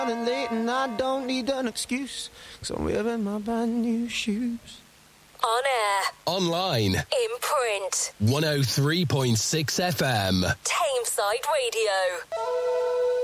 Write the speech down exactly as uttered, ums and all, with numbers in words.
running late and I don't need an excuse, 'cause I'm wearing my brand new shoes. On air. Online. In print. one oh three point six F M. Tameside Radio.